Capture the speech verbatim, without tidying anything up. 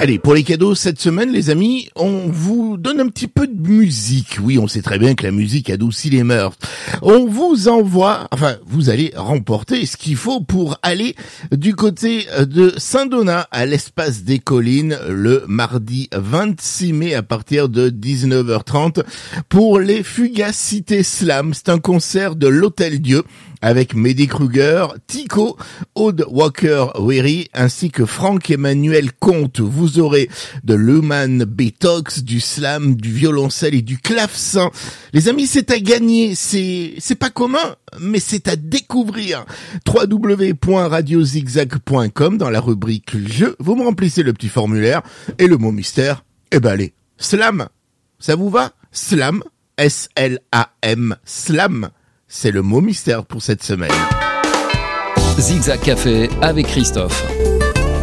Allez, pour les cadeaux cette semaine, les amis, on vous donne un petit peu de musique. Oui, on sait très bien que la musique adoucit les mœurs. On vous envoie, enfin, vous allez remporter ce qu'il faut pour aller du côté de Saint-Donat à l'Espace des Collines le mardi vingt-six mai à partir de dix-neuf heures trente pour les Fugacités Slam. C'est un concert de l'Hôtel Dieu avec Mehdi Kruger, Tico, Aude Walker-Weary ainsi que Franck-Emmanuel Comte. Vous aurez de l'Human Betox, du slam, du violoncelle et du clavecin. Les amis, c'est à gagner. C'est, c'est pas commun, mais c'est à découvrir. w w w point radio zigzag point com dans la rubrique jeux. Vous me remplissez le petit formulaire et le mot mystère. Eh ben allez, slam. Ça vous va? Slam. S L A M. Slam. C'est le mot mystère pour cette semaine. Zigzag Café avec Christophe.